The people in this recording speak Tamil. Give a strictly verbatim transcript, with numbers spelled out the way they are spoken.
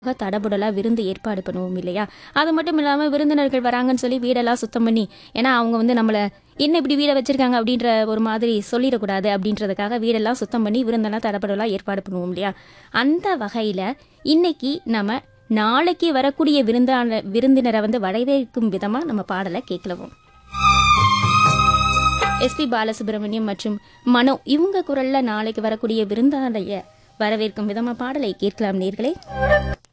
தடபுடலா விருந்து ஏற்பாடு பண்ணுவோம் இல்லையா? அது மட்டும் இல்லாம விருந்தினர்கள் வராங்கன்னு சொல்லி வீடெல்லாம் சுத்தம் பண்ணி, ஏன்னா அவங்க வந்து நம்மள என்ன இப்படி வீட வச்சிருக்காங்க அப்படின்ற ஒரு மாதிரி சொல்லிடக்கூடாது அப்படின்றதுக்காக வீடெல்லாம் சுத்தம் பண்ணி விருந்தெல்லாம் தடபுடலா ஏற்பாடு பண்ணுவோம் இல்லையா? அந்த வகையில இன்னைக்கு நம்ம நாளைக்கு வரக்கூடிய விருந்தான விருந்தினரை வந்து வரவேற்கும் விதமா நம்ம பாடலை கேட்கலவோம். எஸ்பி பாலசுப்ரமணியம் மற்றும் மனோ இவங்க குரல்ல நாளைக்கு வரக்கூடிய விருந்தாளைய வரவேற்கும் விதமா பாடலை கேட்கலாம் நேர்களே.